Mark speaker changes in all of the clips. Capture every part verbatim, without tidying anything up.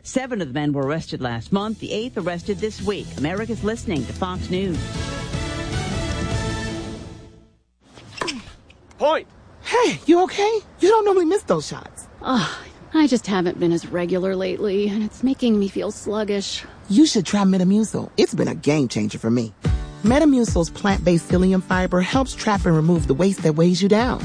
Speaker 1: Seven of the men were arrested last month, the eighth arrested this week. America's listening to Fox News.
Speaker 2: Point!
Speaker 3: Hey, you okay? You don't normally miss those shots.
Speaker 4: Oh, I just haven't been as regular lately, and it's making me feel sluggish.
Speaker 3: You should try Metamucil. It's been a game changer for me. Metamucil's plant-based psyllium fiber helps trap and remove the waste that weighs you down.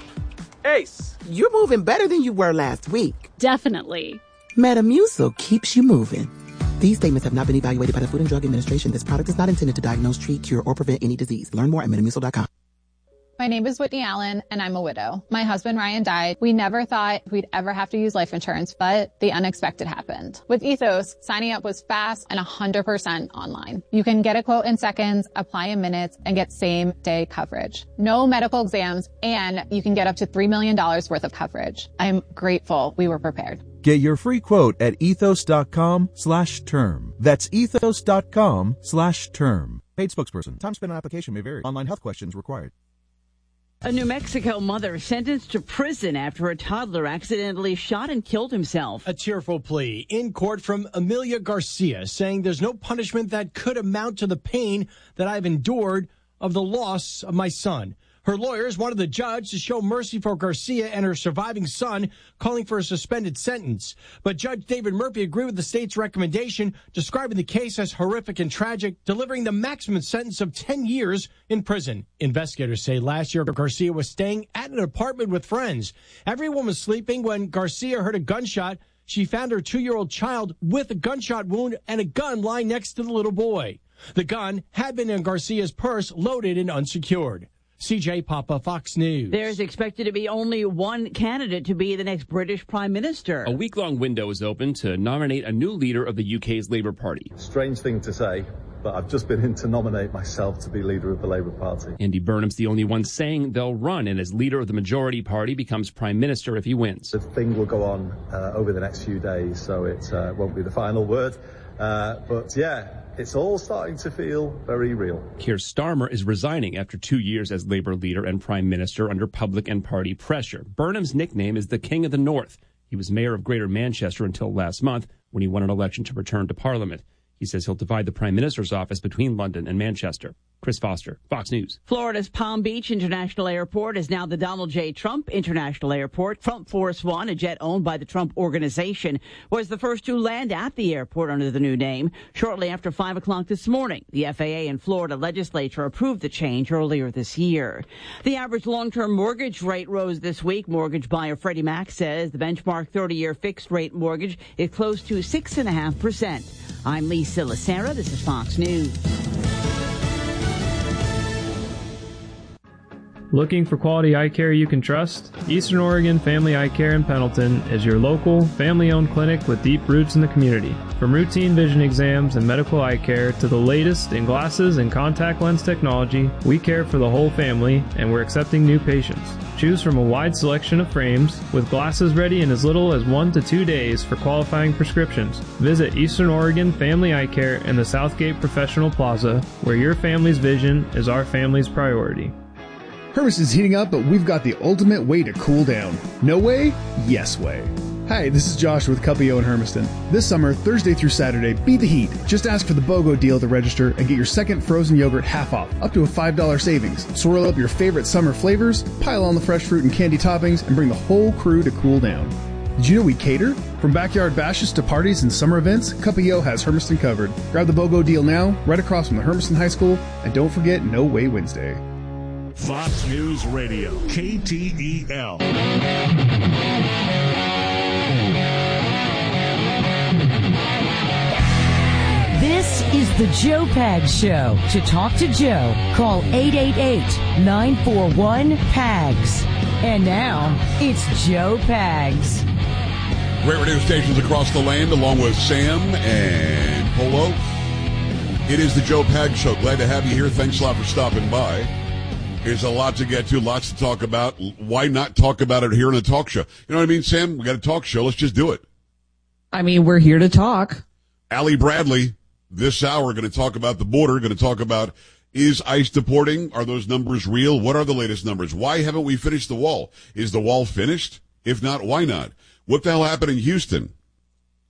Speaker 2: Ace!
Speaker 3: You're moving better than you were last week.
Speaker 4: Definitely.
Speaker 3: Metamucil keeps you moving. These statements have not been evaluated by the Food and Drug Administration. This product is not intended to diagnose, treat, cure, or prevent any disease. Learn more at metamucil dot com.
Speaker 5: My name is Whitney Allen, and I'm a widow. My husband, Ryan, died. We never thought we'd ever have to use life insurance, but the unexpected happened. With Ethos, signing up was fast and one hundred percent online. You can get a quote in seconds, apply in minutes, and get same-day coverage. No medical exams, and you can get up to three million dollars worth of coverage. I'm grateful we were prepared.
Speaker 6: Get your free quote at ethos.com slash term. That's ethos.com slash term. Paid spokesperson. Time spent on application may vary. Online health questions required.
Speaker 1: A New Mexico mother sentenced to prison after a toddler accidentally shot and killed himself.
Speaker 7: A tearful plea in court from Amelia Garcia, saying there's no punishment that could amount to the pain that I've endured of the loss of my son. Her lawyers wanted the judge to show mercy for Garcia and her surviving son, calling for a suspended sentence. But Judge David Murphy agreed with the state's recommendation, describing the case as horrific and tragic, delivering the maximum sentence of ten years in prison. Investigators say last year Garcia was staying at an apartment with friends. Everyone was sleeping when Garcia heard a gunshot. She found her two-year-old child with a gunshot wound and a gun lying next to the little boy. The gun had been in Garcia's purse, loaded and unsecured. C J Papa, Fox News.
Speaker 1: There's expected to be only one candidate to be the next British Prime Minister.
Speaker 8: A week-long window is open to nominate a new leader of the U K's Labour Party.
Speaker 9: Strange thing to say, but I've just been in to nominate myself to be leader of the Labour Party.
Speaker 8: Andy Burnham's the only one saying they'll run, and as leader of the majority party becomes Prime Minister if he wins.
Speaker 9: The thing will go on uh, over the next few days, so it uh, won't be the final word. Uh, but yeah, it's all starting to feel very real.
Speaker 8: Keir Starmer is resigning after two years as Labour leader and Prime Minister under public and party pressure. Burnham's nickname is the King of the North. He was mayor of Greater Manchester until last month when he won an election to return to Parliament. He says he'll divide the Prime Minister's office between London and Manchester. Chris Foster, Fox News.
Speaker 1: Florida's Palm Beach International Airport is now the Donald J. Trump International Airport. Trump Force One, a jet owned by the Trump Organization, was the first to land at the airport under the new name. Shortly after five o'clock this morning, the F A A and Florida legislature approved the change earlier this year. The average long-term mortgage rate rose this week. Mortgage buyer Freddie Mac says the benchmark thirty-year fixed-rate mortgage is close to six point five percent. I'm Lisa Lacera. This is Fox News.
Speaker 10: Looking for quality eye care you can trust? Eastern Oregon Family Eye Care in Pendleton is your local, family-owned clinic with deep roots in the community. From routine vision exams and medical eye care to the latest in glasses and contact lens technology, we care for the whole family, and we're accepting new patients. Choose from a wide selection of frames, with glasses ready in as little as one to two days for qualifying prescriptions. Visit Eastern Oregon Family Eye Care in the Southgate Professional Plaza, where your family's vision is our family's priority.
Speaker 11: Hermiston's heating up, but we've got the ultimate way to cool down. No way? Yes way. Hi, this is Josh with Cuppio in Hermiston. This summer, Thursday through Saturday, beat the heat. Just ask for the BOGO deal to register and get your second frozen yogurt half off, up to a five dollars savings. Swirl up your favorite summer flavors, pile on the fresh fruit and candy toppings, and bring the whole crew to cool down. Did you know we cater? From backyard bashes to parties and summer events, Cuppio has Hermiston covered. Grab the BOGO deal now, right across from the Hermiston High School, and don't forget No Way Wednesday.
Speaker 12: Fox News Radio, K T E L.
Speaker 13: This is the Joe Pags Show. To talk to Joe, call eight eight eight, nine four one, P A G S. And now, it's Joe Pags.
Speaker 14: Great radio stations across the land, along with Sam and Polo. It is the Joe Pags Show. Glad to have you here. Thanks a lot for stopping by. There's a lot to get to, lots to talk about. Why not talk about it here on the talk show? You know what I mean, Sam? We got a talk show. Let's just do it.
Speaker 15: I mean, we're here to talk.
Speaker 14: Allie Bradley, this hour, going to talk about the border, going to talk about, is ICE deporting? Are those numbers real? What are the latest numbers? Why haven't we finished the wall? Is the wall finished? If not, why not? What the hell happened in Houston?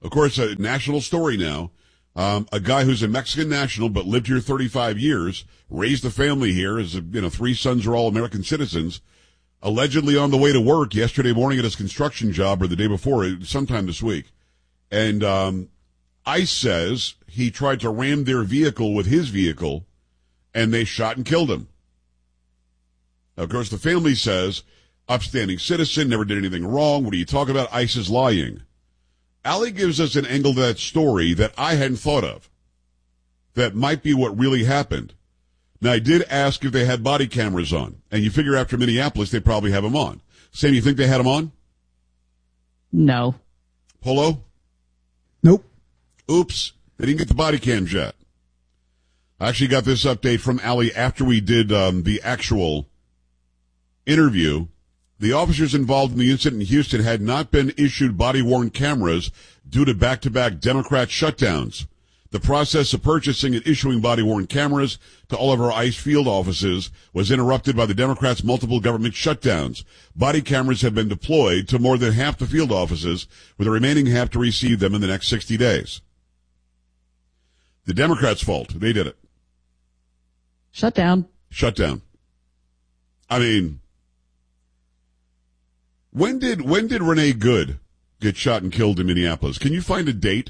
Speaker 14: Of course, a national story now. Um, a guy who's a Mexican national but lived here thirty-five years, raised a family here, as you know, three sons are all American citizens, allegedly on the way to work yesterday morning at his construction job or the day before, sometime this week. And um, ICE says he tried to ram their vehicle with his vehicle, and they shot and killed him. Now, of course, the family says, upstanding citizen, never did anything wrong. What are you talking about? ICE is lying. Allie gives us an angle to that story that I hadn't thought of. That might be what really happened. Now, I did ask if they had body cameras on, and you figure after Minneapolis, they probably have them on. Sam, you think they had them on?
Speaker 15: No.
Speaker 14: Polo?
Speaker 11: Nope.
Speaker 14: Oops. They didn't get the body cams yet. I actually got this update from Allie after we did um, the actual interview. The officers involved in the incident in Houston had not been issued body-worn cameras due to back-to-back Democrat shutdowns. The process of purchasing and issuing body-worn cameras to all of our ICE field offices was interrupted by the Democrats' multiple government shutdowns. Body cameras have been deployed to more than half the field offices, with the remaining half to receive them in the next sixty days. The Democrats' fault. They did it.
Speaker 15: Shut down.
Speaker 14: Shut down. I mean... When did when did Renee Good get shot and killed in Minneapolis? Can you find a date?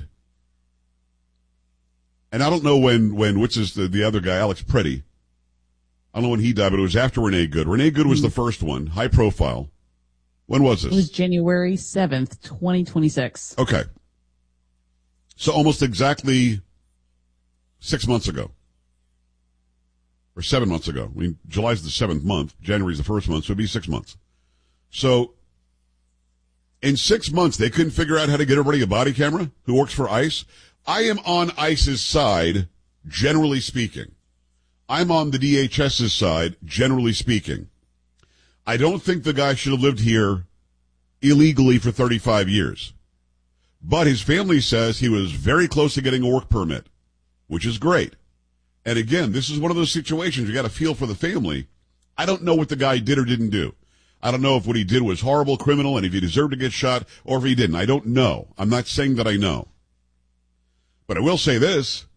Speaker 14: And I don't know when, when which is the, the other guy, Alex Preddy. I don't know when he died, but it was after Renee Good. Renee Good was the first one, high profile. When was this?
Speaker 15: It was January seventh, twenty twenty-six.
Speaker 14: Okay. So almost exactly six months ago. Or seven months ago. I mean, July's the seventh month. January's the first month, so it'd be six months. So... in six months, they couldn't figure out how to get everybody a body camera who works for ICE. I am on ICE's side, generally speaking. I'm on the D H S's side, generally speaking. I don't think the guy should have lived here illegally for thirty-five years. But his family says he was very close to getting a work permit, which is great. And again, this is one of those situations you got to feel for the family. I don't know what the guy did or didn't do. I don't know if what he did was horrible, criminal, and if he deserved to get shot, or if he didn't. I don't know. I'm not saying that I know. But I will say this.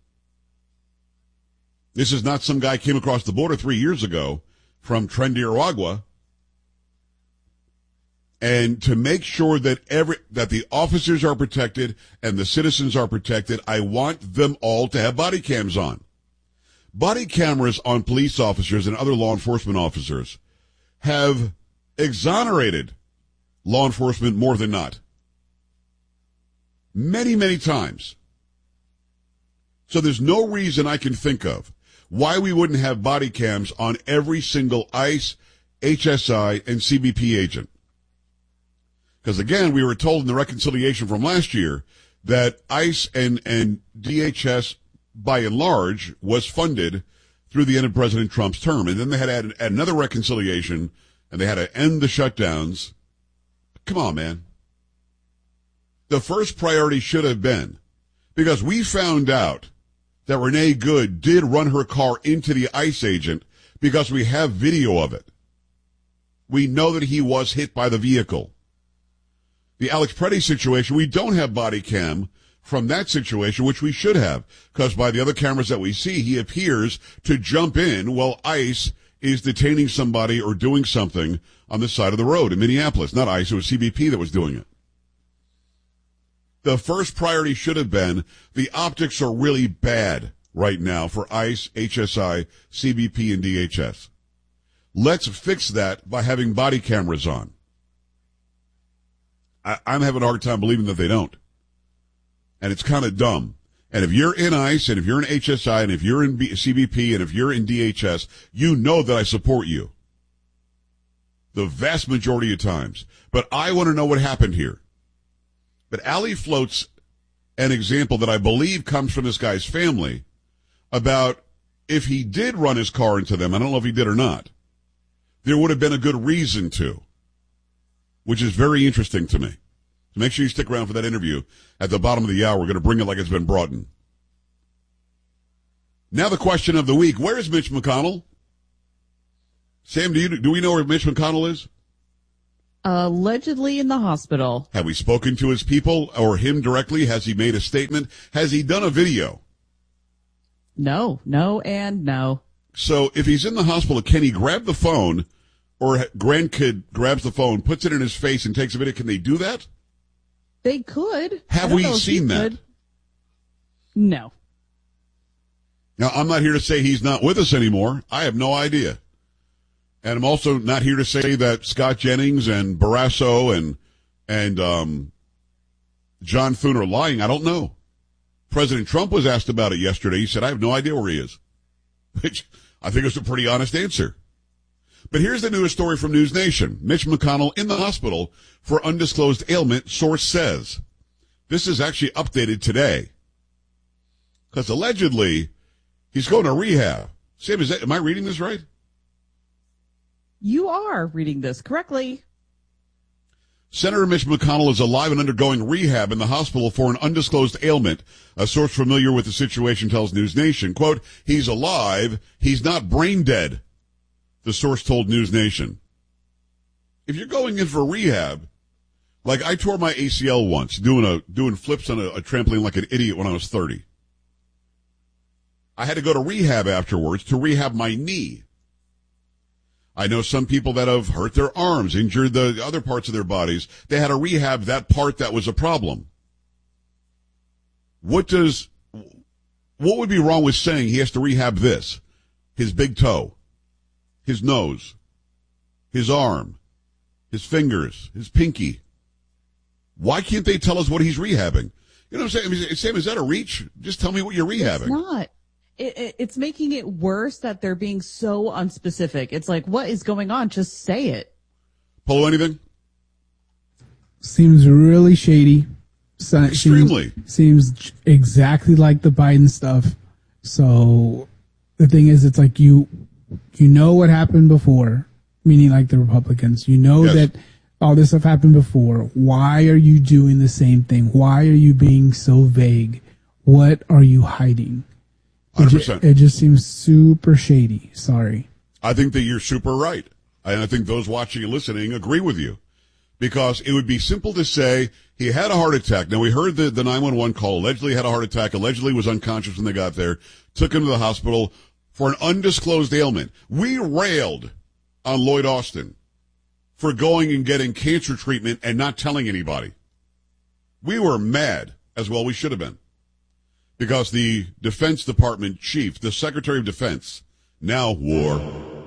Speaker 14: This is not some guy came across the border three years ago from Trinidad. And to make sure that every that the officers are protected and the citizens are protected, I want them all to have body cams on. Body cameras on police officers and other law enforcement officers have exonerated law enforcement more than not. Many, many times. So there's no reason I can think of why we wouldn't have body cams on every single ICE, H S I, and C B P agent. Because again, we were told in the reconciliation from last year that ICE and, and D H S, by and large, was funded through the end of President Trump's term. And then they had to add, add another reconciliation, and they had to end the shutdowns. Come on, man. The first priority should have been, because we found out that Renee Good did run her car into the ICE agent because we have video of it. We know that he was hit by the vehicle. The Alex Preddy situation, we don't have body cam from that situation, which we should have, because by the other cameras that we see, he appears to jump in while ICE is detaining somebody or doing something on the side of the road in Minneapolis. Not ICE, it was C B P that was doing it. The first priority should have been, the optics are really bad right now for ICE, H S I, C B P, and D H S. Let's fix that by having body cameras on. I, I'm having a hard time believing that they don't. And it's kind of dumb. And if you're in ICE, and if you're in H S I, and if you're in B- C B P, and if you're in D H S, you know that I support you. The vast majority of times. But I want to know what happened here. But Allie floats an example that I believe comes from this guy's family about if he did run his car into them, I don't know if he did or not, there would have been a good reason to, which is very interesting to me. So make sure you stick around for that interview at the bottom of the hour. We're going to bring it like it's been brought in. Now the question of the week, where is Mitch McConnell? Sam, do you do we know where Mitch McConnell is?
Speaker 15: Allegedly in the hospital.
Speaker 14: Have we spoken to his people or him directly? Has he made a statement? Has he done a video?
Speaker 15: No, no, and no.
Speaker 14: So if he's in the hospital, can he grab the phone, or grandkid grabs the phone, puts it in his face, and takes a video? Can they do that?
Speaker 15: They could.
Speaker 14: Have we seen that?
Speaker 15: Could. No.
Speaker 14: Now, I'm not here to say he's not with us anymore. I have no idea. And I'm also not here to say that Scott Jennings and Barrasso and and um, John Thune are lying. I don't know. President Trump was asked about it yesterday. He said, I have no idea where he is, which I think is a pretty honest answer. But here's the newest story from News Nation. Mitch McConnell in the hospital for undisclosed ailment, source says. This is actually updated today. Because allegedly, he's going to rehab. Sam, is that, am I reading this right?
Speaker 15: You are reading this correctly.
Speaker 14: Senator Mitch McConnell is alive and undergoing rehab in the hospital for an undisclosed ailment. A source familiar with the situation tells News Nation, quote, he's alive, he's not brain dead, the source told News Nation. If you're going in for rehab, like I tore my A C L once, doing a doing flips on a, a trampoline like an idiot when I was thirty. I had to go to rehab afterwards to rehab my knee. I know some people that have hurt their arms, injured the other parts of their bodies. They had to rehab that part that was a problem. What does, what would be wrong with saying he has to rehab this? His big toe, his nose, his arm, his fingers, his pinky. Why can't they tell us what he's rehabbing? You know what I'm saying? Sam, is that a reach? Just tell me what you're rehabbing.
Speaker 15: It's not. It, it, it's making it worse that they're being so unspecific. It's like, what is going on? Just say it.
Speaker 14: Polo, anything?
Speaker 16: Seems really shady. So,
Speaker 14: Extremely.
Speaker 16: Seems, seems exactly like the Biden stuff. So the thing is, it's like you, you know what happened before, meaning like the Republicans. You know yes. that all this stuff happened before. Why are you doing the same thing? Why are you being so vague? What are you hiding?
Speaker 14: one hundred percent.
Speaker 16: It, it just seems super shady. Sorry.
Speaker 14: I think that you're super right. And I think those watching and listening agree with you. Because it would be simple to say he had a heart attack. Now, we heard the, the nine one one call. Allegedly had a heart attack. Allegedly was unconscious when they got there. Took him to the hospital for an undisclosed ailment. We railed on Lloyd Austin for going and getting cancer treatment and not telling anybody. We were mad, as well we should have been. Because the Defense Department chief, the Secretary of Defense, now war,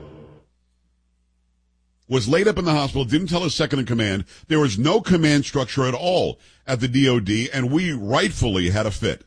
Speaker 14: was laid up in the hospital, didn't tell his second in command. There was no command structure at all at the D O D, and we rightfully had a fit.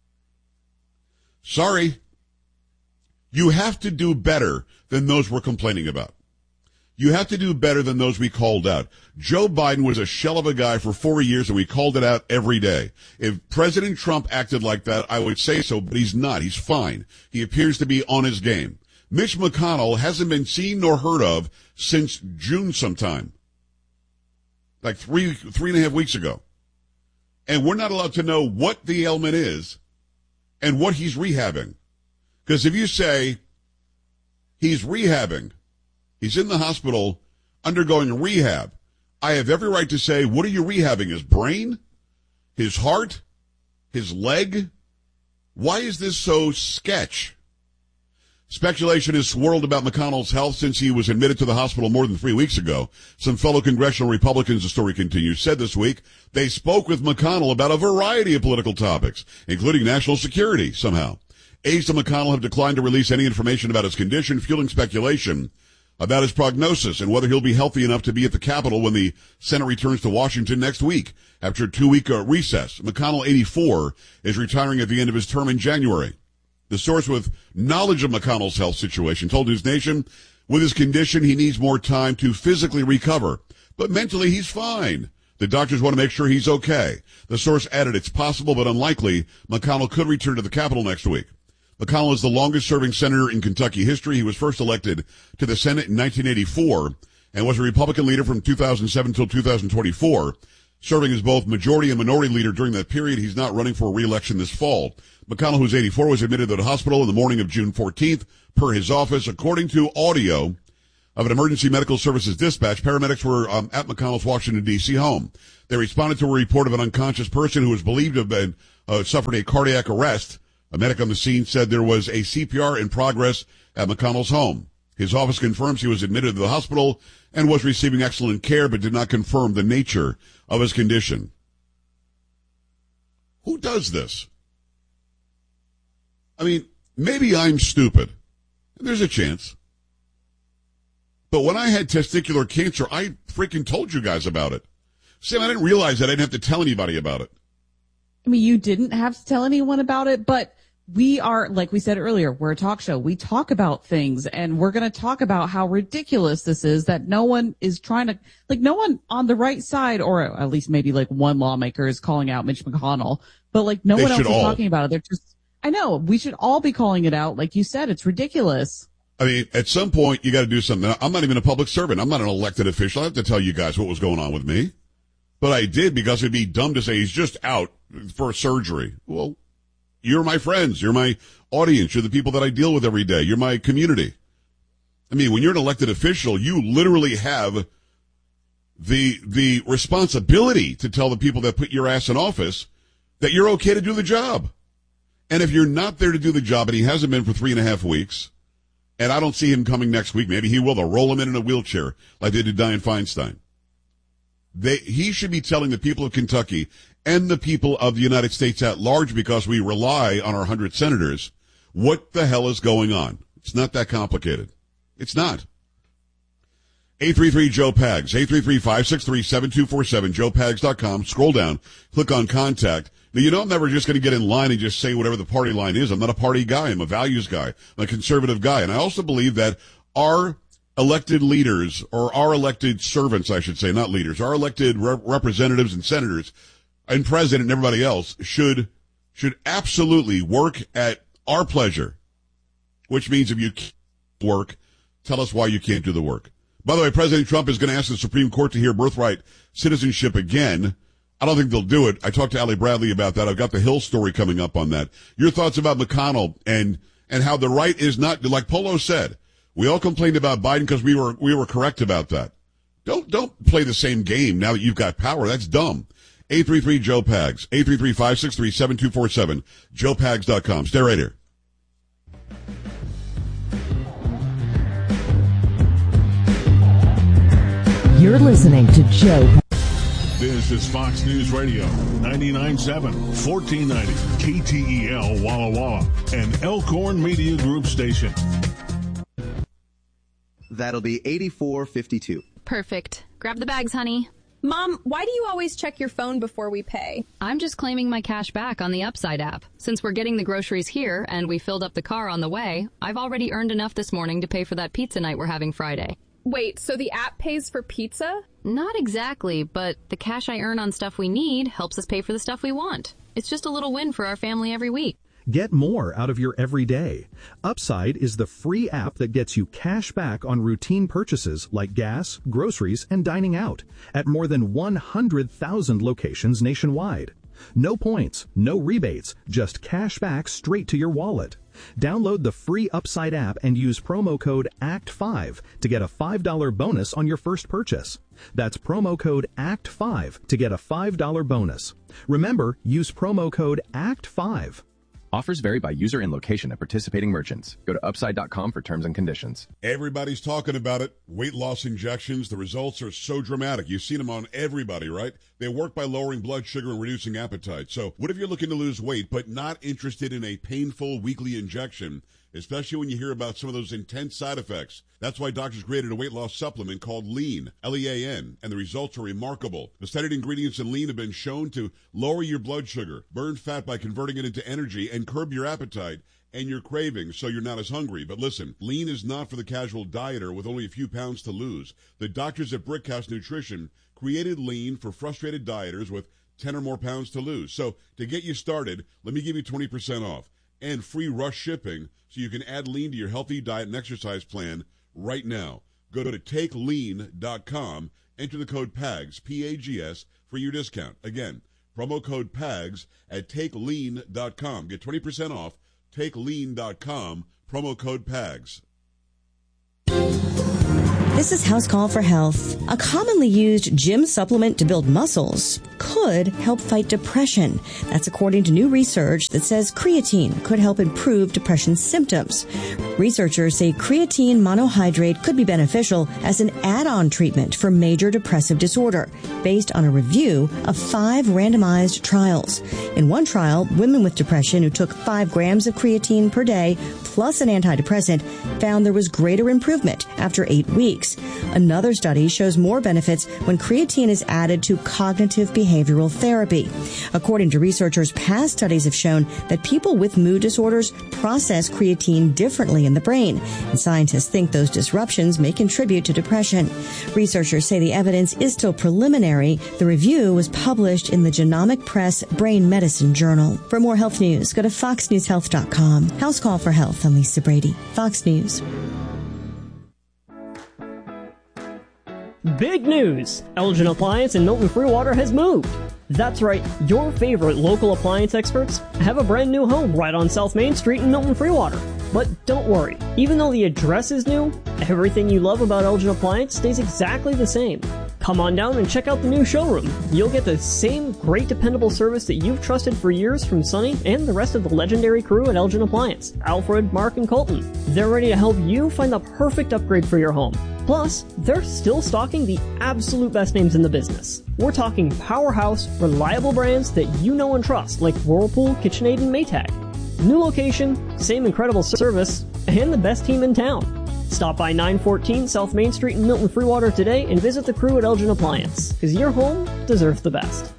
Speaker 14: Sorry. You have to do better than those we're complaining about. You have to do better than those we called out. Joe Biden was a shell of a guy for four years, and we called it out every day. If President Trump acted like that, I would say so, but he's not. He's fine. He appears to be on his game. Mitch McConnell hasn't been seen nor heard of since June sometime, like three, three and a half weeks ago. And we're not allowed to know what the ailment is and what he's rehabbing. Because if you say he's rehabbing, he's in the hospital undergoing rehab, I have every right to say, what are you rehabbing? His brain? His heart? His leg? Why is this so sketch? Speculation has swirled about McConnell's health since he was admitted to the hospital more than three weeks ago. Some fellow congressional Republicans, the story continues, said this week they spoke with McConnell about a variety of political topics, including national security, somehow. Aides to McConnell have declined to release any information about his condition, fueling speculation about his prognosis and whether he'll be healthy enough to be at the Capitol when the Senate returns to Washington next week after a two-week uh, recess. McConnell, eighty-four, is retiring at the end of his term in January. The source with knowledge of McConnell's health situation told News Nation, with his condition, he needs more time to physically recover. But mentally, he's fine. The doctors want to make sure he's okay. The source added, it's possible but unlikely McConnell could return to the Capitol next week. McConnell is the longest-serving senator in Kentucky history. He was first elected to the Senate in nineteen eighty-four and was a Republican leader from two thousand seven until two thousand twenty-four, serving as both majority and minority leader during that period. He's not running for re-election this fall. McConnell, who's eighty-four, was admitted to the hospital in the morning of June fourteenth, per his office. According to audio of an emergency medical services dispatch, paramedics were um, at McConnell's Washington, D C home. They responded to a report of an unconscious person who was believed to have been uh, suffered a cardiac arrest. A medic on the scene said there was a C P R in progress at McConnell's home. His office confirms he was admitted to the hospital and was receiving excellent care, but did not confirm the nature of his condition. Who does this? I mean, maybe I'm stupid. There's a chance. But when I had testicular cancer, I freaking told you guys about it. Sam, I didn't realize that I didn't have to tell anybody about it.
Speaker 15: I mean, you didn't have to tell anyone about it, but we are, like we said earlier, we're a talk show. We talk about things, and we're going to talk about how ridiculous this is, that no one is trying to, like, no one on the right side, or at least maybe like one lawmaker is calling out Mitch McConnell, but like no
Speaker 14: They
Speaker 15: one else is
Speaker 14: all.
Speaker 15: talking about it. They're just, I know, we should all be calling it out. Like you said, it's ridiculous.
Speaker 14: I mean, at some point, you got to do something. I'm not even a public servant. I'm not an elected official. I have to tell you guys what was going on with me. But I did, because it'd be dumb to say he's just out for surgery. Well, you're my friends. You're my audience. You're the people that I deal with every day. You're my community. I mean, when you're an elected official, you literally have the the responsibility to tell the people that put your ass in office that you're okay to do the job. And if you're not there to do the job, and he hasn't been for three and a half weeks, and I don't see him coming next week, maybe he will. They'll roll him in in a wheelchair like they did Dianne Feinstein. They, he should be telling the people of Kentucky and the people of the United States at large, because we rely on our one hundred senators, what the hell is going on. It's not that complicated. It's not. eight three three Joe Pags, eight three three, five six three, seven two four seven, joe pags dot com. Scroll down, click on contact. Now, you know I'm never just going to get in line and just say whatever the party line is. I'm not a party guy. I'm a values guy. I'm a conservative guy. And I also believe that our elected leaders, or our elected servants, I should say, not leaders, our elected rep- representatives and senators and president and everybody else should should absolutely work at our pleasure, which means if you can't work, tell us why you can't do the work. By the way, President Trump is going to ask the Supreme Court to hear birthright citizenship again. I don't think they'll do it. I talked to Allie Bradley about that. I've got the Hill story coming up on that. Your thoughts about McConnell and and how the right is not, like Polo said, we all complained about Biden because we were we were correct about that. Don't don't play the same game now that you've got power. That's dumb. eight three three Joe Pags, eight three three, five six three, seven two four seven, joe pags dot com. Stay right here.
Speaker 13: You're listening to Joe.
Speaker 12: This is Fox News Radio, ninety-nine point seven, fourteen ninety, K T E L Walla Walla, an Elkhorn Media Group station.
Speaker 17: That'll be eighty-four fifty-two.
Speaker 18: Perfect. Grab the bags, honey. Mom, why do you always check your phone before we pay? I'm just claiming my cash back on the Upside app. Since we're getting the groceries here and we filled up the car on the way, I've already earned enough this morning to pay for that pizza night we're having Friday.
Speaker 19: Wait, so the app pays for pizza?
Speaker 18: Not exactly, but the cash I earn on stuff we need helps us pay for the stuff we want. It's just a little win for our family every week.
Speaker 20: Get more out of your everyday. Upside is the free app that gets you cash back on routine purchases like gas, groceries, and dining out at more than one hundred thousand locations nationwide. No points, no rebates, just cash back straight to your wallet. Download the free Upside app and use promo code A C T five to get a five dollars bonus on your first purchase. That's promo code A C T five to get a five dollars bonus. Remember, use promo code A C T five.
Speaker 21: Offers vary by user and location at participating merchants. Go to upside dot com for terms and conditions.
Speaker 14: Everybody's talking about it. Weight loss injections. The results are so dramatic. You've seen them on everybody, right? They work by lowering blood sugar and reducing appetite. So what if you're looking to lose weight but not interested in a painful weekly injection, especially when you hear about some of those intense side effects? That's why doctors created a weight loss supplement called Lean, L E A N, and the results are remarkable. The studied ingredients in Lean have been shown to lower your blood sugar, burn fat by converting it into energy, and curb your appetite and your cravings so you're not as hungry. But listen, Lean is not for the casual dieter with only a few pounds to lose. The doctors at Brickhouse Nutrition created Lean for frustrated dieters with ten or more pounds to lose. So to get you started, let me give you twenty percent off and free rush shipping so you can add Lean to your healthy diet and exercise plan right now. Go to take lean dot com, enter the code PAGS, P A G S, for your discount. Again, promo code PAGS at take lean dot com. Get twenty percent off, take lean dot com, promo code PAGS.
Speaker 2: This is House Call for Health. A commonly used gym supplement to build muscles could help fight depression. That's according to new research that says creatine could help improve depression symptoms. Researchers say creatine monohydrate could be beneficial as an add-on treatment for major depressive disorder, based on a review of five randomized trials. In one trial, women with depression who took five grams of creatine per day plus an antidepressant found there was greater improvement after eight weeks. Another study shows more benefits when creatine is added to cognitive behavioral therapy. According to researchers, past studies have shown that people with mood disorders process creatine differently in the brain, and scientists think those disruptions may contribute to depression. Researchers say the evidence is still preliminary. The review was published in the Genomic Press Brain Medicine Journal. For more health news, go to fox news health dot com. House Call for Health. I'm Lisa Brady, Fox News.
Speaker 22: Big news! Elgin Appliance in Milton Freewater has moved. That's right, your favorite local appliance experts have a brand new home right on South Main Street in Milton Freewater. But don't worry, even though the address is new, everything you love about Elgin Appliance stays exactly the same. Come on down and check out the new showroom. You'll get the same great dependable service that you've trusted for years from Sonny and the rest of the legendary crew at Elgin Appliance, Alfred, Mark, and Colton. They're ready to help you find the perfect upgrade for your home. Plus, they're still stocking the absolute best names in the business. We're talking powerhouse, reliable brands that you know and trust, like Whirlpool, KitchenAid, and Maytag. New location, same incredible service, and the best team in town. Stop by nine fourteen South Main Street in Milton Freewater today and visit the crew at Elgin Appliance, because your home deserves the best.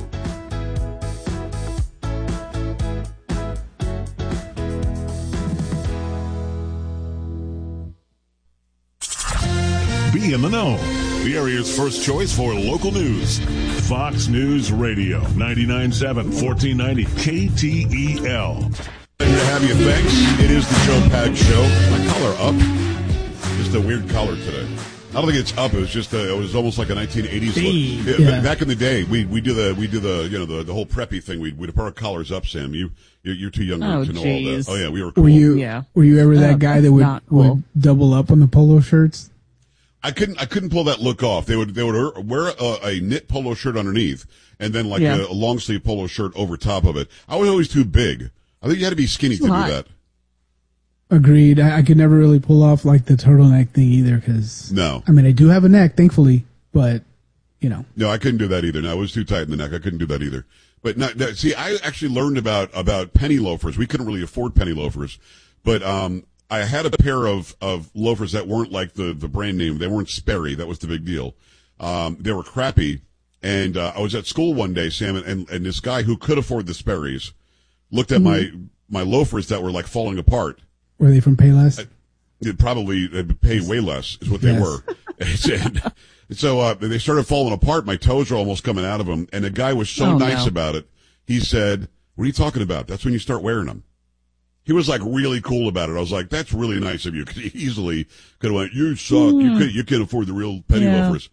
Speaker 12: Be in the know. The area's first choice for local news. Fox News Radio, ninety-nine point seven, fourteen ninety K T E L.
Speaker 14: Good to have you. Thanks. It is the Joe Pag Show. My collar up. Just a weird collar today. I don't think it's up. It was just a, it was almost like a nineteen eighties look. Yeah. Back in the day, we we do the we do the you know the, the whole preppy thing. We we'd put our collars up. Sam, you you're, you're too young
Speaker 15: oh,
Speaker 14: to know
Speaker 15: geez.
Speaker 14: all that. Oh yeah, we were cool.
Speaker 16: Were you yeah. Were you ever that uh, guy that would cool. would double up on the polo shirts?
Speaker 14: I couldn't I couldn't pull that look off. They would they would wear a, a knit polo shirt underneath and then like yeah. a, a long sleeve polo shirt over top of it. I was always too big. I think you had to be skinny too to hot. do that.
Speaker 16: Agreed. I, I could never really pull off like the turtleneck thing either because
Speaker 14: no.
Speaker 16: I mean, I do have a neck, thankfully, but you know.
Speaker 14: No, I couldn't do that either. No, I was too tight in the neck. I couldn't do that either. But not, see, I actually learned about about penny loafers. We couldn't really afford penny loafers, but um, I had a pair of of loafers that weren't like the the brand name. They weren't Sperry. That was the big deal. Um, they were crappy. And uh, I was at school one day, Sam, and and this guy who could afford the Sperry's looked at mm-hmm. my my loafers that were like falling apart.
Speaker 16: Were they from Payless?
Speaker 14: It probably they'd pay way less is what they yes. were. and so uh, they started falling apart. My toes were almost coming out of them. And the guy was so oh, nice no. about it. He said, "What are you talking about? That's when you start wearing them." He was like really cool about it. I was like, "That's really nice of you." Because he easily could have went, "You suck. Mm. You can't. You can't afford the real penny yeah. loafers."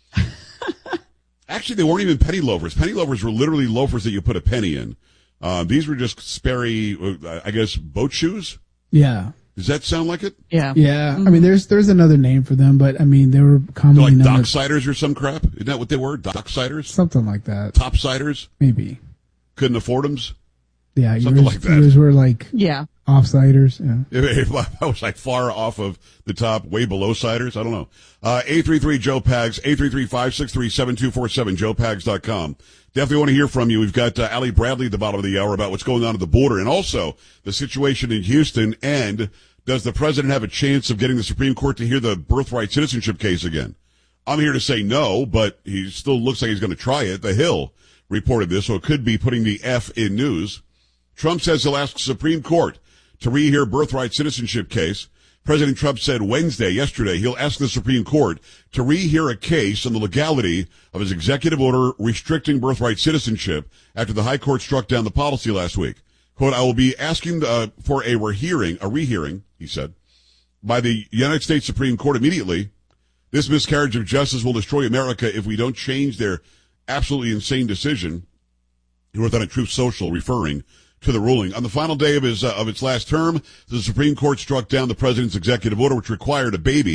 Speaker 14: Actually, they weren't even penny loafers. Penny loafers were literally loafers that you put a penny in. Uh, these were just Sperry, uh, I guess, boat shoes.
Speaker 16: Yeah.
Speaker 14: Does that sound like it?
Speaker 15: Yeah.
Speaker 16: Yeah. Mm-hmm. I mean, there's there's another name for them, but I mean, they were commonly
Speaker 14: They're like
Speaker 16: known
Speaker 14: docksiders or some crap. Isn't that what they were? Docksiders?
Speaker 16: Something like that.
Speaker 14: Topsiders?
Speaker 16: Maybe.
Speaker 14: Couldn't afford them?
Speaker 16: Yeah.
Speaker 14: Something
Speaker 16: yours,
Speaker 14: like that.
Speaker 16: Yours were like
Speaker 15: yeah.
Speaker 16: offsiders. Yeah.
Speaker 14: I was like far off of the top, way below siders. I don't know. Uh, eight three three Joe Pags, eight three three, five six three, seven two four seven, joe pags dot com. Definitely want to hear from you. We've got uh, Allie Bradley at the bottom of the hour about what's going on at the border and also the situation in Houston. And does the president have a chance of getting the Supreme Court to hear the birthright citizenship case again? I'm here to say no, but he still looks like he's going to try it. The Hill reported this, so it could be putting the F in news. Trump says he'll ask the Supreme Court to rehear birthright citizenship case. President Trump said Wednesday, yesterday, he'll ask the Supreme Court to rehear a case on the legality of his executive order restricting birthright citizenship after the high court struck down the policy last week. Quote, I will be asking uh, for a rehearing, a rehearing, he said, by the United States Supreme Court immediately. This miscarriage of justice will destroy America if we don't change their absolutely insane decision. He wrote that on Truth Social, referring to the ruling. On the final day of his uh, of its last term, the Supreme Court struck down the president's executive order, which required a baby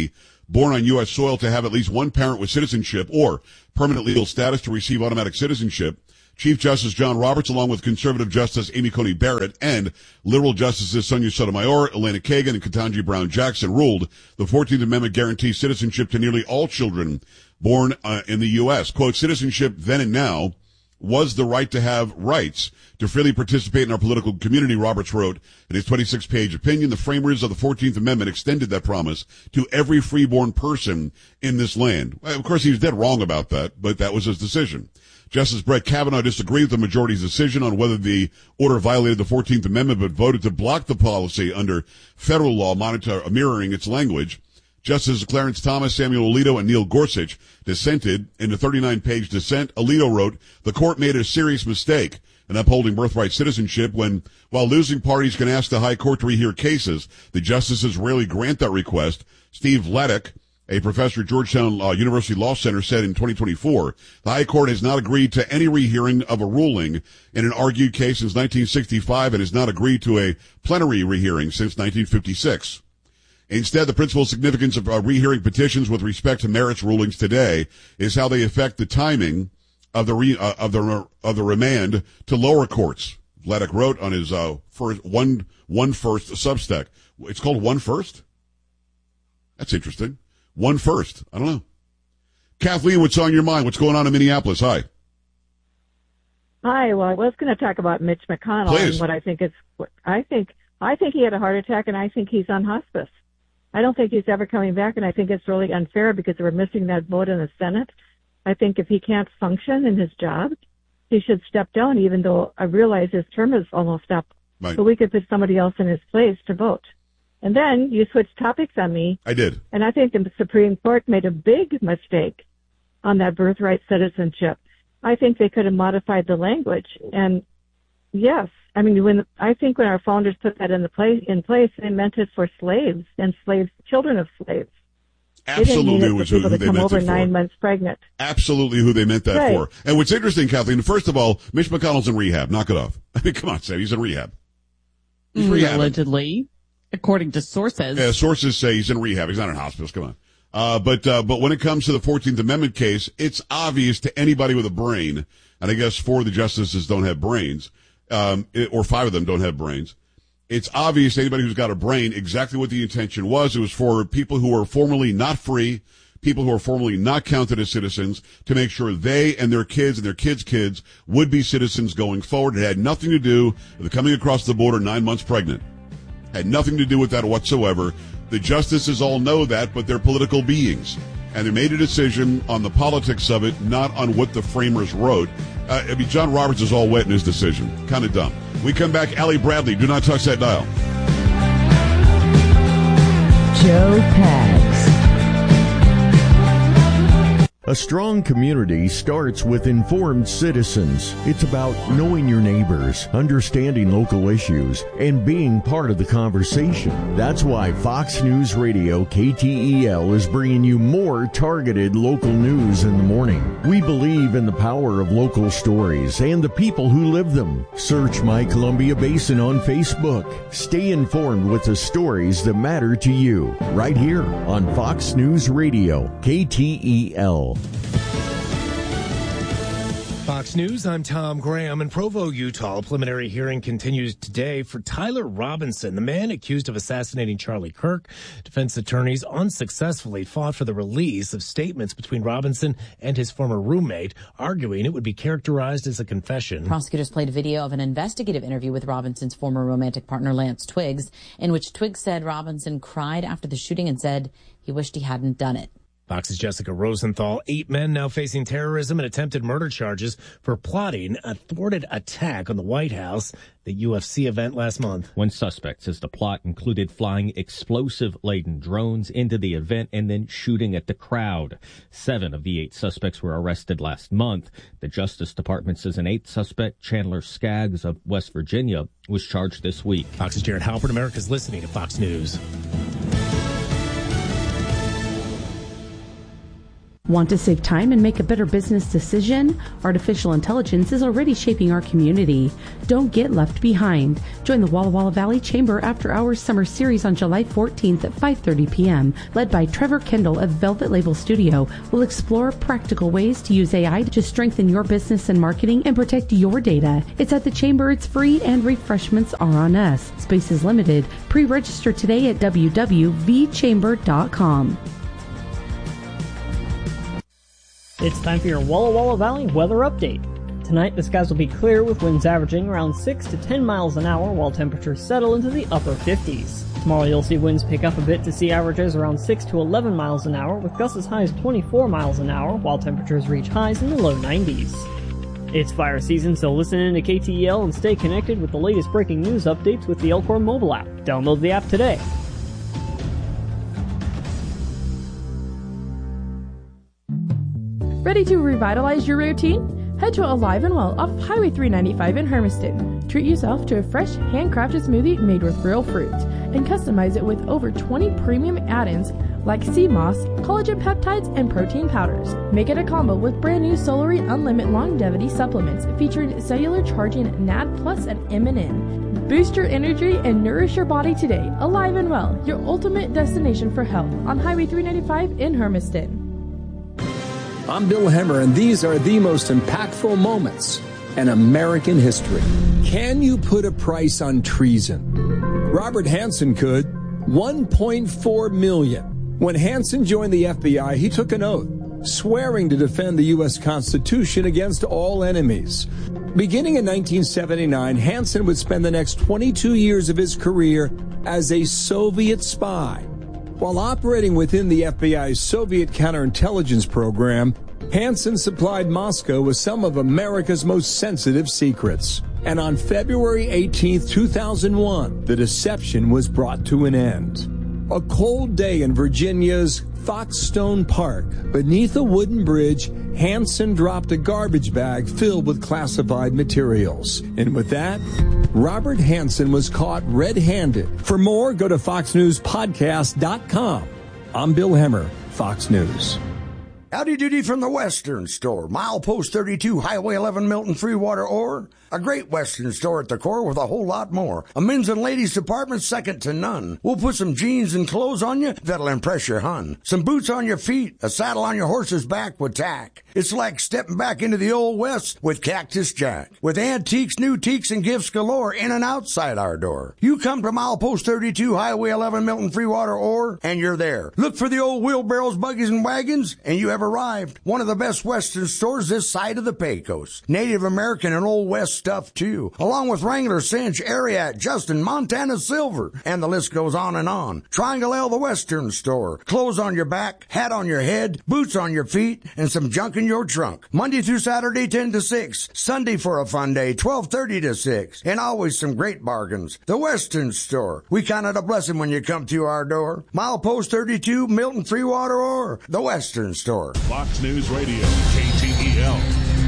Speaker 14: born on U S soil to have at least one parent with citizenship or permanent legal status to receive automatic citizenship. Chief Justice John Roberts, along with conservative Justice Amy Coney Barrett and liberal Justices Sonia Sotomayor, Elena Kagan, and Ketanji Brown Jackson, ruled the fourteenth Amendment guarantees citizenship to nearly all children born uh, in the U S. Quote, citizenship then and now was the right to have rights to freely participate in our political community, Roberts wrote in his twenty-six page opinion. The framers of the fourteenth Amendment extended that promise to every freeborn person in this land. Well, of course, he was dead wrong about that, but that was his decision. Justice Brett Kavanaugh disagreed with the majority's decision on whether the order violated the fourteenth Amendment, but voted to block the policy under federal law monitor, mirroring its language. Justices Clarence Thomas, Samuel Alito, and Neil Gorsuch dissented. In the thirty-nine page dissent, Alito wrote, the court made a serious mistake in upholding birthright citizenship when, while losing parties can ask the high court to rehear cases, the justices rarely grant that request. Steve Laddick, a professor at Georgetown uh, University Law Center, said in twenty twenty-four, the high court has not agreed to any rehearing of a ruling in an argued case since nineteen sixty-five and has not agreed to a plenary rehearing since nineteen fifty-six. Instead, the principal significance of uh, rehearing petitions with respect to merits rulings today is how they affect the timing of the re, uh, of the of the remand to lower courts. Laddick wrote on his uh, first one one first Substack. It's called One First. That's interesting. One First. I don't know. Kathleen, what's on your mind? What's going on in Minneapolis? Hi.
Speaker 3: Hi. Well, I was going to talk about Mitch McConnell
Speaker 14: Please.
Speaker 3: and what I think is. What I think I think he had a heart attack, and I think he's on hospice. I don't think he's ever coming back, and I think it's really unfair because we're missing that vote in the Senate. I think if he can't function in his job, he should step down, even though I realize his term is almost up.
Speaker 14: Right.
Speaker 3: So we could put somebody else in his place to vote. And then you switched topics on me.
Speaker 14: I did.
Speaker 3: And I think the Supreme Court made a big mistake on that birthright citizenship. I think they could have modified the language. And yes, I mean, when I think when our founders put that in the place in place, they meant it for slaves and slaves, children of slaves.
Speaker 14: Absolutely,
Speaker 3: they
Speaker 14: was
Speaker 3: who
Speaker 14: who
Speaker 3: to
Speaker 14: they
Speaker 3: come
Speaker 14: meant
Speaker 3: over
Speaker 14: it for.
Speaker 3: nine months pregnant.
Speaker 14: Absolutely, who they meant that
Speaker 3: Right.
Speaker 14: for. And what's interesting, Kathleen, first of all, Mitch McConnell's in rehab. Knock it off. I mean, come on, Sam, he's in rehab. He's rehabbing.
Speaker 15: Allegedly, according to sources.
Speaker 14: Yeah, sources say he's in rehab. He's not in hospitals. Come on. Uh, but, uh, but when it comes to the fourteenth Amendment case, it's obvious to anybody with a brain, and I guess four of the justices don't have brains, um, it, or five of them don't have brains. It's obvious to anybody who's got a brain exactly what the intention was. It was for people who are formerly not free, people who are formerly not counted as citizens, to make sure they and their kids and their kids' kids would be citizens going forward. It had nothing to do with coming across the border nine months pregnant. Had nothing to do with that whatsoever. The justices all know that, but they're political beings. And they made a decision on the politics of it, not on what the framers wrote. Uh, I mean, John Roberts is all wet in his decision. Kind of dumb. We come back. Allie Bradley, do not touch that dial.
Speaker 13: Joe Pags.
Speaker 4: A strong community starts with informed citizens. It's about knowing your neighbors, understanding local issues, and being part of the conversation. That's why Fox News Radio K T E L is bringing you more targeted local news in the morning. We believe in the power of local stories and the people who live them. Search My Columbia Basin on Facebook. Stay informed with the stories that matter to you, right here on Fox News Radio K T E L.
Speaker 23: Fox News, I'm Tom Graham. In Provo, Utah, a preliminary hearing continues today for Tyler Robinson, the man accused of assassinating Charlie Kirk. Defense attorneys unsuccessfully fought for the release of statements between Robinson and his former roommate, arguing it would be characterized as a confession.
Speaker 24: Prosecutors played a video of an investigative interview with Robinson's former romantic partner, Lance Twiggs, in which Twiggs said Robinson cried after the shooting and said he wished he hadn't done it.
Speaker 23: Fox's Jessica Rosenthal. Eight men now facing terrorism and attempted murder charges for plotting a thwarted attack on the White House, the U F C event last month.
Speaker 25: One suspect says the plot included flying explosive-laden drones into the event and then shooting at the crowd. Seven of the eight suspects were arrested last month. The Justice Department says an eighth suspect, Chandler Skaggs of West Virginia, was charged this week.
Speaker 23: Fox's Jared Halpern. America's listening to Fox News.
Speaker 5: Want to save time and make a better business decision? Artificial intelligence is already shaping our community. Don't get left behind. Join the Walla Walla Valley Chamber After Hours Summer Series on July fourteenth at five thirty p.m. Led by Trevor Kendall of Velvet Label Studio, we'll explore practical ways to use A I to strengthen your business and marketing and protect your data. It's at the Chamber, it's free, and refreshments are on us. Space is limited. Pre-register today at w w w dot v chamber dot com.
Speaker 22: It's time for your Walla Walla Valley weather update. Tonight, the skies will be clear with winds averaging around six to ten miles an hour while temperatures settle into the upper fifties. Tomorrow, you'll see winds pick up a bit to see averages around six to eleven miles an hour with gusts as high as twenty-four miles an hour while temperatures reach highs in the low nineties. It's fire season, so listen in to K T E L and stay connected with the latest breaking news updates with the Elkhorn mobile app. Download the app today.
Speaker 6: Ready to revitalize your routine? Head to Alive and Well off Highway three ninety-five in Hermiston. Treat yourself to a fresh, handcrafted smoothie made with real fruit and customize it with over twenty premium add-ins like sea moss, collagen peptides, and protein powders. Make it a combo with brand new Solary Unlimited Longevity supplements featuring cellular charging N A D Plus and M N N. Boost your energy and nourish your body today. Alive and Well, your ultimate destination for health on Highway three ninety-five in Hermiston.
Speaker 7: I'm Bill Hemmer, and these are the most impactful moments in American history. Can you put a price on treason? Robert Hanssen could. one point four million dollars. When Hanssen joined the F B I, he took an oath, swearing to defend the U S Constitution against all enemies. Beginning in nineteen seventy-nine, Hanssen would spend the next twenty-two years of his career as a Soviet spy. While operating within the F B I's Soviet counterintelligence program, Hanssen supplied Moscow with some of America's most sensitive secrets. And on February eighteenth, two thousand one, the deception was brought to an end. A cold day in Virginia's Foxstone Park. Beneath a wooden bridge, Hanssen dropped a garbage bag filled with classified materials. And with that, Robert Hanssen was caught red-handed. For more, go to fox news podcast dot com. I'm Bill Hemmer, Fox News.
Speaker 8: Howdy doody from the Western Store. Milepost thirty-two, Highway eleven, Milton Freewater Ore. A great Western store at the core with a whole lot more. A men's and ladies department second to none. We'll put some jeans and clothes on you that'll impress your hun. Some boots on your feet, a saddle on your horse's back with tack. It's like stepping back into the old West with Cactus Jack. With antiques, new teaks, and gifts galore in and outside our door. You come to Milepost thirty-two, Highway eleven, Milton Freewater Ore, and you're there. Look for the old wheelbarrows, buggies, and wagons, and you have arrived. One of the best Western stores this side of the Pecos. Native American and Old West stuff, too. Along with Wrangler, Cinch, Ariat, Justin, Montana Silver, and the list goes on and on. Triangle L, the Western Store. Clothes on your back, hat on your head, boots on your feet, and some junk in your trunk. Monday through Saturday, ten to six. Sunday for a fun day, twelve thirty to six. And always some great bargains. The Western Store. We count it a blessing when you come to our door. Milepost thirty-two, Milton Freewater Ore. The Western Store.
Speaker 12: Fox News Radio, K T E L.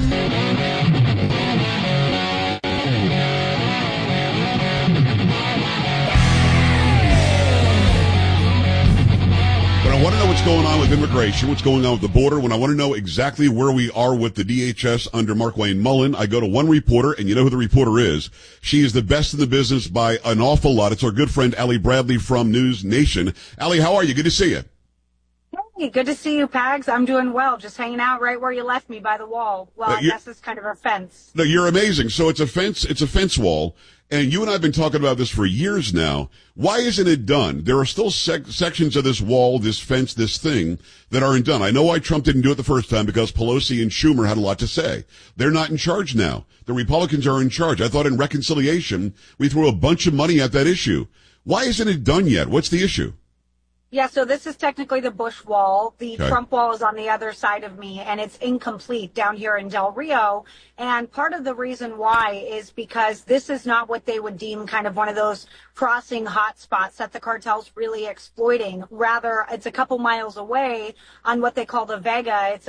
Speaker 12: When I want to know what's going on with immigration, what's going on with the border, when I want to know exactly where we are with the D H S under Markwayne Mullin, I go to one reporter, and you know who the reporter is. She is the best in the business by an awful lot. It's our good friend, Allie Bradley from News Nation. Allie, how are you? Good to see you.
Speaker 9: Hey, good to see you, Pags. I'm doing well. Just hanging out right where you left me by the wall. Well, uh, I guess it's kind of a fence.
Speaker 12: No, you're amazing. So it's a fence. It's a fence wall. And you and I have been talking about this for years now. Why isn't it done? There are still sec- sections of this wall, this fence, this thing that aren't done. I know why Trump didn't do it the first time, because Pelosi and Schumer had a lot to say. They're not in charge now. The Republicans are in charge. I thought in reconciliation, we threw a bunch of money at that issue. Why isn't it done yet? What's the issue?
Speaker 9: Yeah, so this is technically the Bush wall. The
Speaker 12: okay.
Speaker 9: Trump wall is on the other side of me, and it's incomplete down here in Del Rio. And part of the reason why is because this is not what they would deem kind of one of those crossing hotspots that the cartel's really exploiting. Rather, it's a couple miles away on what they call the Vega. It's a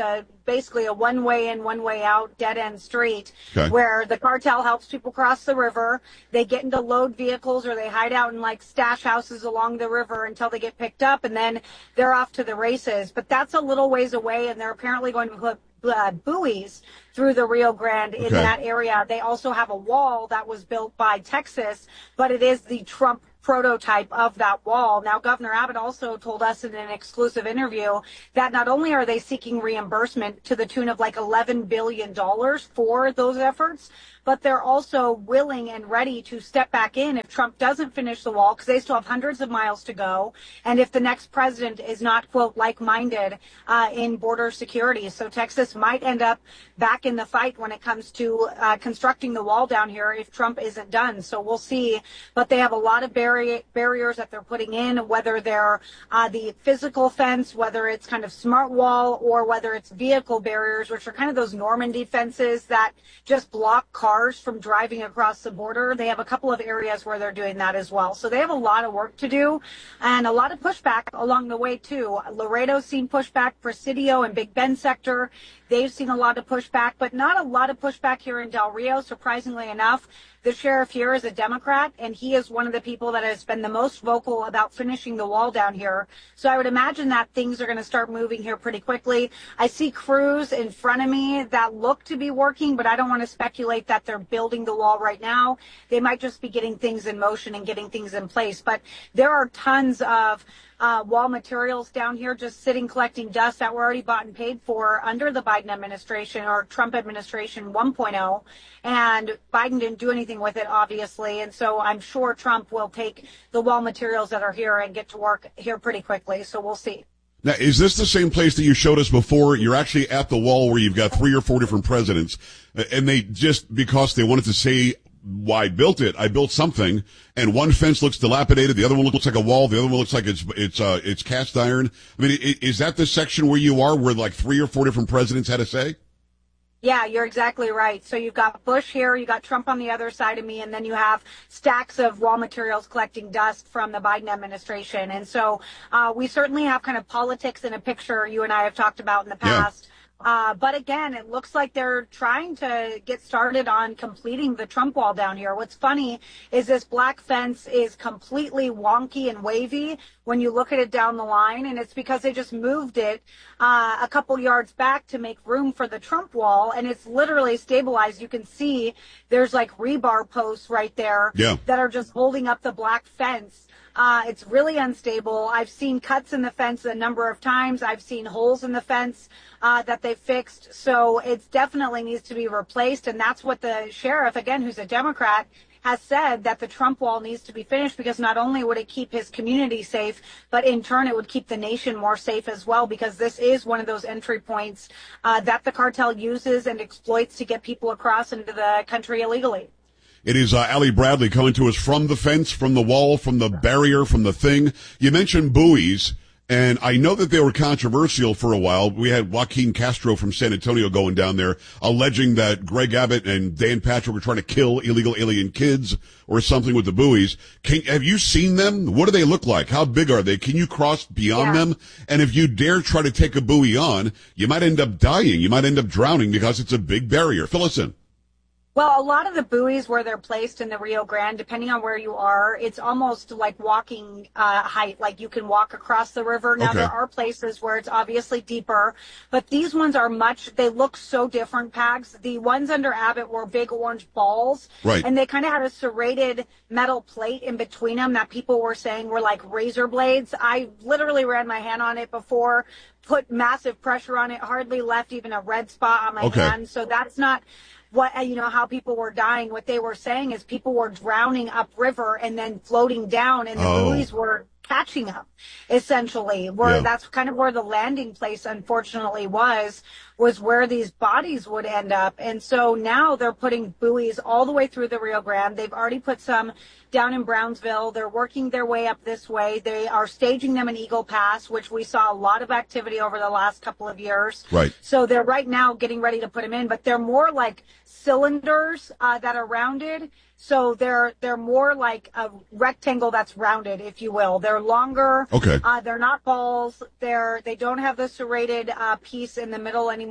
Speaker 9: basically a one-way in, one-way out, dead-end street
Speaker 12: okay.
Speaker 9: where the cartel helps people cross the river. They get into load vehicles or they hide out in like stash houses along the river until they get picked up, and then they're off to the races. But that's a little ways away, and they're apparently going to put uh, buoys through the Rio Grande in
Speaker 12: okay.
Speaker 9: that area. They also have a wall that was built by Texas, but it is the Trump prototype of that wall. Now, Governor Abbott also told us in an exclusive interview that not only are they seeking reimbursement to the tune of like eleven billion dollars for those efforts, but they're also willing and ready to step back in if Trump doesn't finish the wall, because they still have hundreds of miles to go, and if the next president is not, quote, like-minded uh, in border security. So Texas might end up back in the fight when it comes to uh, constructing the wall down here if Trump isn't done. So we'll see. But they have a lot of barri- barriers that they're putting in, whether they're uh, the physical fence, whether it's kind of smart wall, or whether it's vehicle barriers, which are kind of those Normandy fences that just block cars from driving across the border. They have a couple of areas where they're doing that as well. So they have a lot of work to do and a lot of pushback along the way too. Laredo's seen pushback, Presidio and Big Bend sector. They've seen a lot of pushback, but not a lot of pushback here in Del Rio, surprisingly enough. The sheriff here is a Democrat, and he is one of the people that has been the most vocal about finishing the wall down here. So I would imagine that things are going to start moving here pretty quickly. I see crews in front of me that look to be working, but I don't want to speculate that they're building the wall right now. They might just be getting things in motion and getting things in place. But there are tons of Uh, wall materials down here just sitting collecting dust that were already bought and paid for under the Biden administration or Trump administration one point oh. And Biden didn't do anything with it, obviously. And so I'm sure Trump will take the wall materials that are here and get to work here pretty quickly. So we'll see.
Speaker 12: Now, is this the same place that you showed us before? You're actually at the wall where you've got three or four different presidents, and they just, because they wanted to say, well, I built it, I built something, and one fence looks dilapidated, the other one looks like a wall, the other one looks like it's it's uh it's cast iron. I mean, is that the section where you are, where like three or four different presidents had a say?
Speaker 9: Yeah, you're exactly right. So you've got Bush here, you got Trump on the other side of me, and then you have stacks of raw materials collecting dust from the Biden administration. And so uh we certainly have kind of politics in a picture you and I have talked about in the past. Yeah. Uh, but again, it looks like they're trying to get started on completing the Trump wall down here. What's funny is this black fence is completely wonky and wavy when you look at it down the line, and it's because they just moved it uh, a couple yards back to make room for the Trump wall, and it's literally stabilized. You can see there's like rebar posts right there
Speaker 12: yeah.
Speaker 9: that are just holding up the black fence. Uh, it's really unstable. I've seen cuts in the fence a number of times. I've seen holes in the fence uh, that they fixed. So it definitely needs to be replaced. And that's what the sheriff, again, who's a Democrat, has said, that the Trump wall needs to be finished, because not only would it keep his community safe, but in turn it would keep the nation more safe as well, because this is one of those entry points uh, that the cartel uses and exploits to get people across into the country illegally.
Speaker 12: It is uh, Allie Bradley coming to us from the fence, from the wall, from the barrier, from the thing. You mentioned buoys, and I know that they were controversial for a while. We had Joaquin Castro from San Antonio going down there, alleging that Greg Abbott and Dan Patrick were trying to kill illegal alien kids or something with the buoys. Can, have you seen them? What do they look like? How big are they? Can you cross beyond
Speaker 9: yeah.
Speaker 12: them? And if you dare try to take a buoy on, you might end up dying. You might end up drowning because it's a big barrier. Fill us in.
Speaker 9: Well, a lot of the buoys where they're placed in the Rio Grande, depending on where you are, it's almost like walking uh, height, like you can walk across the river. Now, okay. there are places where it's obviously deeper, but these ones are much, they look so different, Pags. The ones under Abbott were big orange balls,
Speaker 12: right.
Speaker 9: and they kind of had a serrated metal plate in between them that people were saying were like razor blades. I literally ran my hand on it before, put massive pressure on it, hardly left even a red spot on my
Speaker 12: okay.
Speaker 9: hand, so that's not what, you know, how people were dying. What they were saying is people were drowning upriver and then floating down, and the
Speaker 12: oh.
Speaker 9: buoys were catching up, essentially. Where
Speaker 12: yeah.
Speaker 9: that's kind of where the landing place, unfortunately, was, was where these bodies would end up. And so now they're putting buoys all the way through the Rio Grande. They've already put some down in Brownsville. They're working their way up this way. They are staging them in Eagle Pass, which we saw a lot of activity over the last couple of years.
Speaker 12: Right.
Speaker 9: So they're right now getting ready to put them in, but they're more like cylinders uh, that are rounded. So they're they're more like a rectangle that's rounded, if you will. They're longer.
Speaker 12: Okay.
Speaker 9: Uh, they're not balls. They're they don't have the serrated uh, piece in the middle anymore.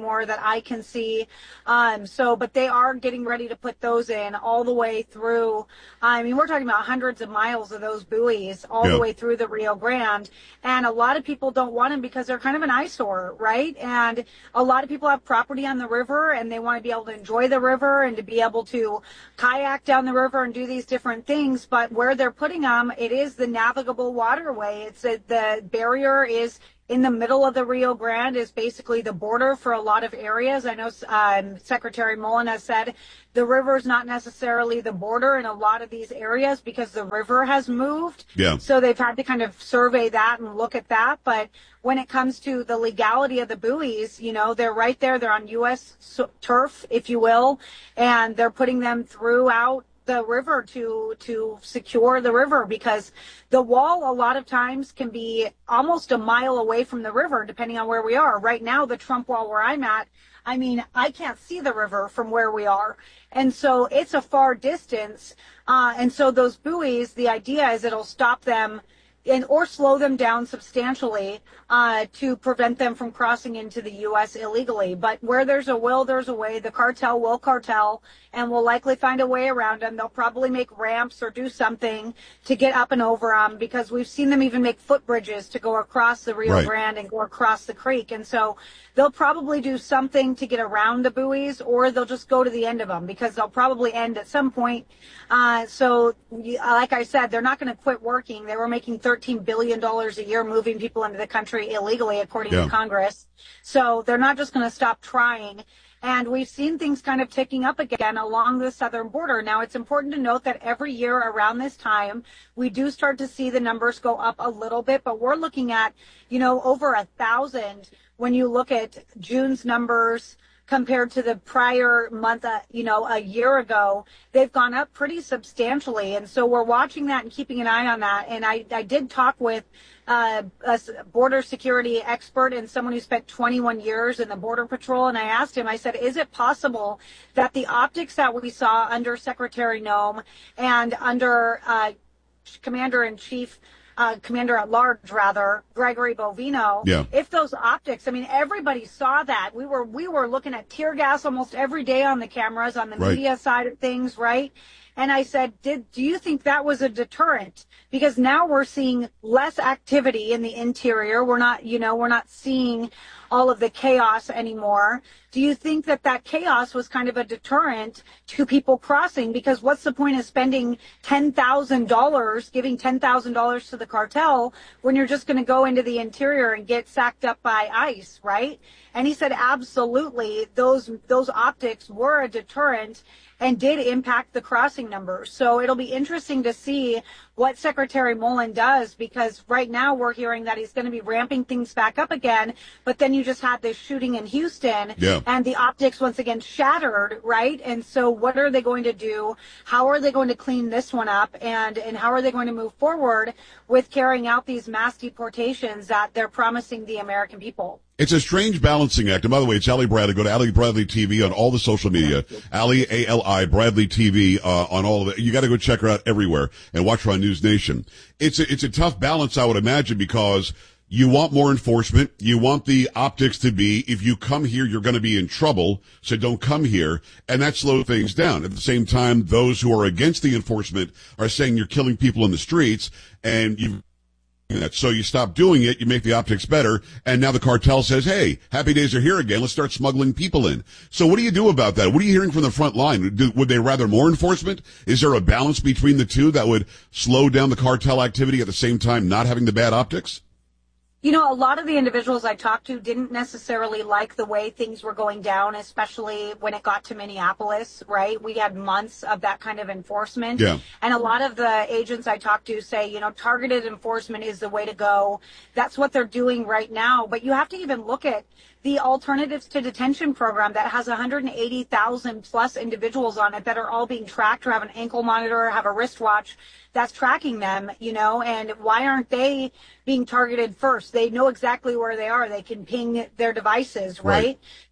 Speaker 9: anymore that I can see. Um, so, but they are getting ready to put those in all the way through. I mean, we're talking about hundreds of miles of those buoys all
Speaker 12: yeah.
Speaker 9: the way through the Rio Grande. And a lot of people don't want them because they're kind of an eyesore, right? And a lot of people have property on the river and they want to be able to enjoy the river and to be able to kayak down the river and do these different things. But where they're putting them, it is the navigable waterway. It's a, the barrier is in the middle of the Rio Grande, is basically the border for a lot of areas. I know um, Secretary Mullen has said the river is not necessarily the border in a lot of these areas because the river has moved.
Speaker 12: Yeah.
Speaker 9: So they've had to kind of survey that and look at that. But when it comes to the legality of the buoys, you know, they're right there. They're on U S turf, if you will, and they're putting them throughout the river to to secure the river, because the wall a lot of times can be almost a mile away from the river depending on where we are. Right now, the Trump wall where I'm at, I mean, I can't see the river from where we are. And so it's a far distance. Uh, and so those buoys, the idea is it'll stop them and or slow them down substantially uh, to prevent them from crossing into the U S illegally. But where there's a will, there's a way. The cartel will cartel and will likely find a way around them. They'll probably make ramps or do something to get up and over them, because we've seen them even make footbridges to go across the Rio
Speaker 12: Right.
Speaker 9: Grande and go across the creek. And so they'll probably do something to get around the buoys, or they'll just go to the end of them, because they'll probably end at some point. Uh, so like I said, they're not going to quit working. They were making thirteen billion dollars a year moving people into the country illegally, according
Speaker 12: Yeah.
Speaker 9: to Congress. So they're not just going to stop trying. And we've seen things kind of ticking up again along the southern border. Now, it's important to note that every year around this time, we do start to see the numbers go up a little bit, but we're looking at, you know, over a thousand when you look at June's numbers compared to the prior month, uh, you know, a year ago. They've gone up pretty substantially. And so we're watching that and keeping an eye on that. And I, I did talk with uh, a border security expert and someone who spent twenty-one years in the Border Patrol. And I asked him, I said, is it possible that the optics that we saw under Secretary Noem and under uh, Commander-in-Chief Uh, Commander at Large, rather, Gregory Bovino.
Speaker 12: Yeah.
Speaker 9: If those optics, I mean, everybody saw that. We were we were looking at tear gas almost every day on the cameras, on the
Speaker 12: Right.
Speaker 9: media side of things, right? And I said, did do you think that was a deterrent? Because now we're seeing less activity in the interior. We're not, you know, we're not seeing all of the chaos anymore. Do you think that that chaos was kind of a deterrent to people crossing? Because what's the point of spending ten thousand dollars, giving ten thousand dollars to the cartel when you're just going to go into the interior and get sacked up by ICE, right? And he said, absolutely, those those optics were a deterrent and did impact the crossing numbers. So it'll be interesting to see what Secretary Mullen does, because right now we're hearing that he's going to be ramping things back up again, but then you just had this shooting in Houston,
Speaker 12: yeah.
Speaker 9: and the optics once again shattered, right? And so what are they going to do? How are they going to clean this one up? And, and how are they going to move forward with carrying out these mass deportations that they're promising the American people?
Speaker 12: It's a strange balancing act. And by the way, it's Ali Bradley. Go to Ali Bradley T V on all the social media. Ali, A L I, Bradley T V, uh, on all of it. You got to go check her out everywhere and watch her on News Nation. It's a, it's a tough balance, I would imagine, because you want more enforcement. You want the optics to be, if you come here, you're going to be in trouble. So don't come here. And that slows things down. At the same time, those who are against the enforcement are saying you're killing people in the streets, and you that. So you stop doing it, you make the optics better, and now the cartel says, hey, happy days are here again, let's start smuggling people in. So what do you do about that? What are you hearing from the front line? Do, would they rather more enforcement? Is there a balance between the two that would slow down the cartel activity at the same time not having the bad optics?
Speaker 9: You know, a lot of the individuals I talked to didn't necessarily like the way things were going down, especially when it got to Minneapolis, right? We had months of that kind of enforcement.
Speaker 12: Yeah.
Speaker 9: And a lot of the agents I talked to say, you know, targeted enforcement is the way to go. That's what they're doing right now. But you have to even look at the Alternatives to Detention program that has one hundred eighty thousand plus individuals on it that are all being tracked or have an ankle monitor or have a wristwatch that's tracking them, you know, and why aren't they being targeted first? They know exactly where they are. They can ping their devices, right? right.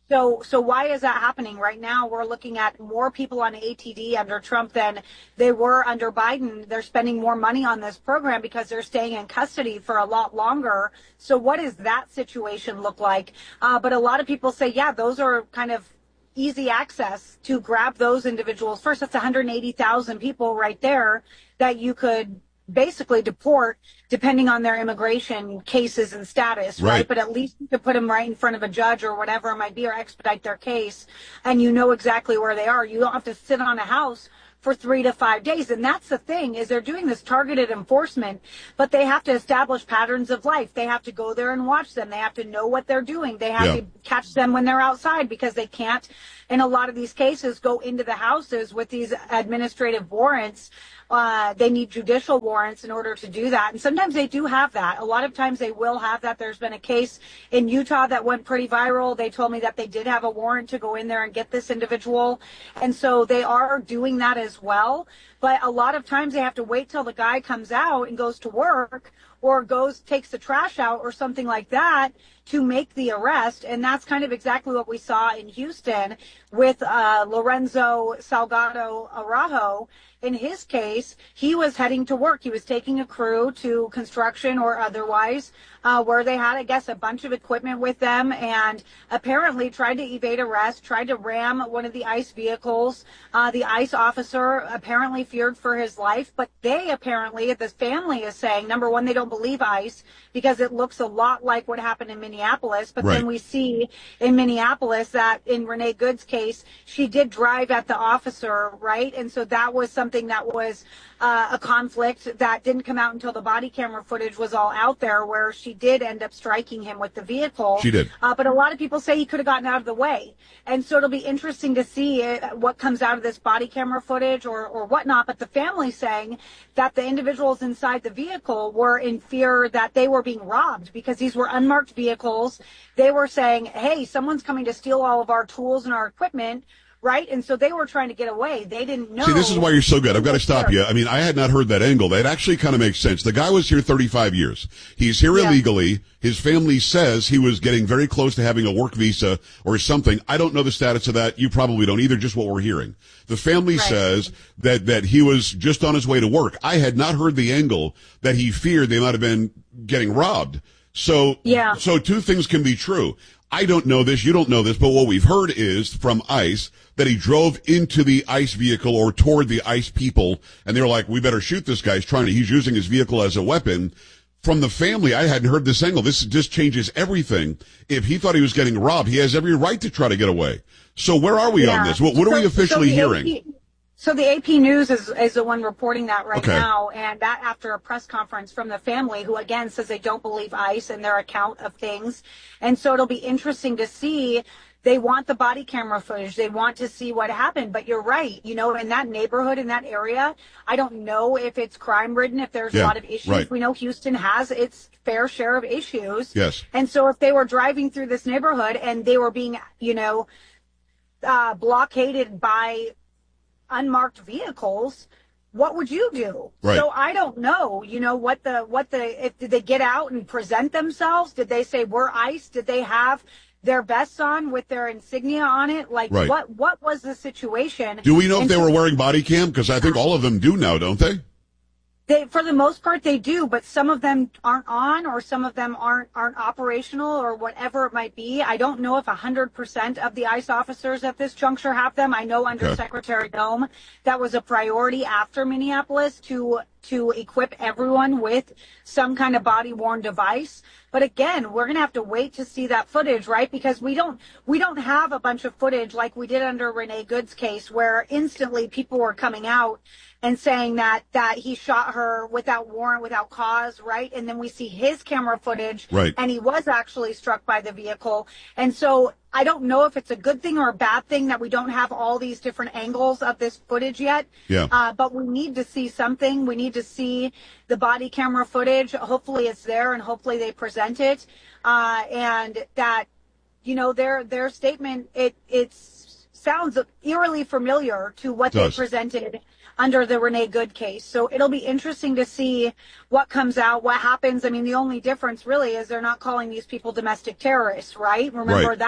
Speaker 9: So, so why is that happening? Right now, we're looking at more people on A T D under Trump than they were under Biden. They're spending more money on this program because they're staying in custody for a lot longer. So what does that situation look like? Uh, but a lot of people say, yeah, those are kind of easy access to grab those individuals first. That's one hundred eighty thousand people right there that you could basically deport depending on their immigration cases and status, right?
Speaker 12: Right.
Speaker 9: But at least you could put them right in front of a judge or whatever it might be, or expedite their case, and you know exactly where they are. You don't have to sit on a house for three to five days. And that's the thing, is they're doing this targeted enforcement, but they have to establish patterns of life. They have to go there and watch them. They have to know what they're doing. They have
Speaker 12: Yeah.
Speaker 9: to catch them when they're outside, because they can't, in a lot of these cases, go into the houses with these administrative warrants. Uh, they need judicial warrants in order to do that. And sometimes they do have that. A lot of times they will have that. There's been a case in Utah that went pretty viral. They told me that they did have a warrant to go in there and get this individual. And so they are doing that as well. But a lot of times they have to wait till the guy comes out and goes to work, or goes, takes the trash out or something like that, to make the arrest. And that's kind of exactly what we saw in Houston with uh, Lorenzo Salgado Araujo. In his case, he was heading to work. He was taking a crew to construction or otherwise, uh, where they had, I guess, a bunch of equipment with them, and apparently tried to evade arrest, tried to ram one of the ICE vehicles. Uh, the ICE officer apparently feared for his life, but they apparently, the family is saying, number one, they don't believe ICE because it looks a lot like what happened in Minneapolis. But
Speaker 12: Right.
Speaker 9: then we see in Minneapolis that in Renee Good's case, she did drive at the officer, right? And so that was something that was uh, a conflict that didn't come out until the body camera footage was all out there, where she did end up striking him with the vehicle.
Speaker 12: She did.
Speaker 9: Uh, but a lot of people say he could have gotten out of the way. And so it'll be interesting to see uh, what comes out of this body camera footage or, or whatnot. But the family saying that the individuals inside the vehicle were in fear that they were being robbed because these were unmarked vehicles. They were saying, hey, someone's coming to steal all of our tools and our equipment. Right. And so they were trying to get away. They didn't know.
Speaker 12: See, this is why you're so good. I've got to stop you. I mean, I had not heard that angle. That actually kind of makes sense. The guy was here thirty-five years. He's here
Speaker 9: Yeah.
Speaker 12: illegally. His family says he was getting very close to having a work visa or something. I don't know the status of that. You probably don't either, just what we're hearing. The family
Speaker 9: Right.
Speaker 12: says that, that he was just on his way to work. I had not heard the angle that he feared they might have been getting robbed. So,
Speaker 9: Yeah.
Speaker 12: so two things can be true. I don't know this, you don't know this, but what we've heard is from ICE that he drove into the ICE vehicle or toward the ICE people, and they're like, we better shoot this guy. He's trying to, he's using his vehicle as a weapon. From the family, I hadn't heard this angle. This just changes everything. If he thought he was getting robbed, he has every right to try to get away. So where are we
Speaker 9: Yeah.
Speaker 12: on this? What, what are
Speaker 9: So-
Speaker 12: we officially
Speaker 9: so the
Speaker 12: hearing?
Speaker 9: A P So the A P News is, is the one reporting that right
Speaker 12: Okay.
Speaker 9: now, and that after a press conference from the family, who again says they don't believe ICE and their account of things. And so it'll be interesting to see. They want the body camera footage. They want to see what happened. But you're right. You know, in that neighborhood, in that area, I don't know if it's crime ridden, if there's
Speaker 12: Yeah,
Speaker 9: a lot of issues.
Speaker 12: right.
Speaker 9: We know Houston has its fair share of issues.
Speaker 12: Yes.
Speaker 9: And so if they were driving through this neighborhood and they were being, you know, uh, blockaded by unmarked vehicles, what would you do?
Speaker 12: Right.
Speaker 9: So I don't know, you know, what the, what the, if, did they get out and present themselves? Did they say we're ICE? Did they have their vests on with their insignia on it? Like
Speaker 12: Right.
Speaker 9: what, what was the situation?
Speaker 12: Do we know if
Speaker 9: And
Speaker 12: they
Speaker 9: so-
Speaker 12: were wearing body cam? Because I think all of them do now, don't they?
Speaker 9: They, for the most part, they do, but some of them aren't on, or some of them aren't aren't operational, or whatever it might be. I don't know if one hundred percent of the ICE officers at this juncture have them. I know under
Speaker 12: Okay.
Speaker 9: Secretary Nome, that was a priority after Minneapolis to to equip everyone with some kind of body-worn device. But again, we're going to have to wait to see that footage, right? Because we don't we don't have a bunch of footage like we did under Renee Good's case, where instantly people were coming out and saying that that he shot her without warrant, without cause, right? And then we see his camera footage,
Speaker 12: Right.
Speaker 9: and he was actually struck by the vehicle. And so I don't know if it's a good thing or a bad thing that we don't have all these different angles of this footage yet.
Speaker 12: Yeah.
Speaker 9: Uh, but we need to see something. We need to see the body camera footage. Hopefully it's there, and hopefully they present it. Uh, and that, you know, their their statement, it it's sounds eerily familiar to what they
Speaker 12: Does.
Speaker 9: presented under the Renee Good case. So it'll be interesting to see what comes out, what happens. I mean, the only difference really is they're not calling these people domestic terrorists, right? Remember
Speaker 12: Right.
Speaker 9: that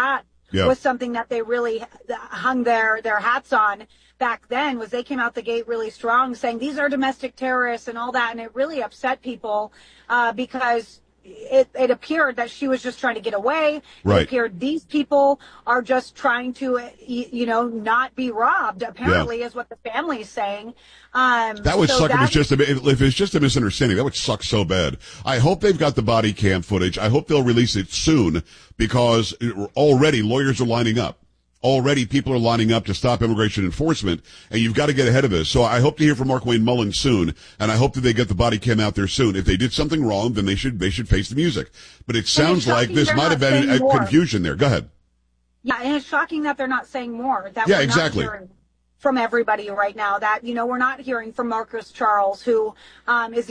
Speaker 12: Yeah.
Speaker 9: was something that they really hung their, their hats on back then. Was they came out the gate really strong, saying these are domestic terrorists and all that, and it really upset people uh, because It, it appeared that she was just trying to get away.
Speaker 12: Right.
Speaker 9: It appeared these people are just trying to, you know, not be robbed, apparently, yeah. is what the family's saying. Um,
Speaker 12: that would
Speaker 9: so
Speaker 12: suck if it's, just a, if it's just a misunderstanding. That would suck so bad. I hope they've got the body cam footage. I hope they'll release it soon because already lawyers are lining up. Already people are lining up to stop immigration enforcement, and you've got to get ahead of this. So I hope to hear from Markwayne Mullin soon, and I hope that they get the body cam out there soon. If they did something wrong, then they should they should face the music. But it sounds like this might have been a, a confusion there. Go ahead.
Speaker 9: Yeah, and it's shocking that they're not saying more. That
Speaker 12: yeah,
Speaker 9: we're
Speaker 12: exactly.
Speaker 9: Not hearing from everybody right now. That, you know, we're not hearing from Marcus Charles, who um, is